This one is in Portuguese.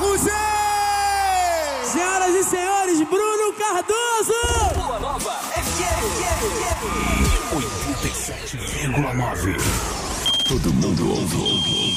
Senhoras e senhores, Bruno Cardoso! Boa Nova FM 87,9. Todo mundo ouve.